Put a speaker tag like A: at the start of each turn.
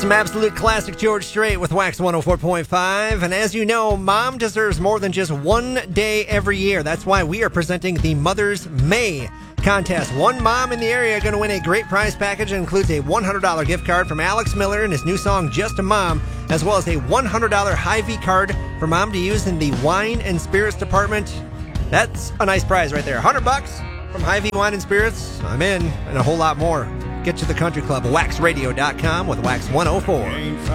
A: Some absolute classic George Strait with Wax 104.5. And as you know, mom deserves more than just one day every year. That's why we are presenting the Mother's May contest. One mom in the area going to win a great prize package that includes a $100 gift card from Alex Miller and his new song, Just a Mom, as well as a $100 Hy-Vee card for mom to use in the wine and spirits department. That's a nice prize right there. $100 from Hy-Vee Wine and Spirits. I'm in, and a whole lot more. Get to the country club, waxradio.com with Wax 104.